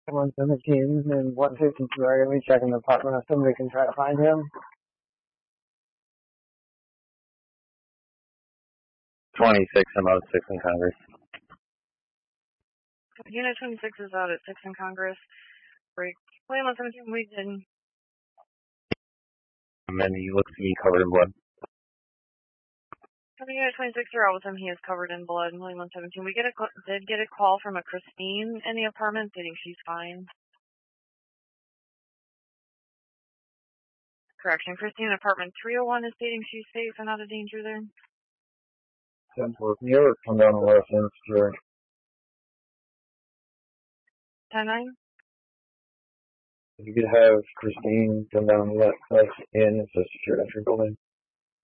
117 and 152 are going to be checking the apartment if somebody can try to find him. 26, I'm out at 6 in Congress. Unit 26 is out at 6 in Congress. Break. William 117, we did. And then he looks to be covered in blood. Unit 26 are out with him. He is covered in blood. William 117, we did get a call from a Christine in the apartment stating she's fine. Correction, Christine, apartment 301 is stating she's safe and out of danger there. 10-4, can you ever come down and let us in secure? 10-9. If you could have Christine come down and let us in, it's a secure entry building.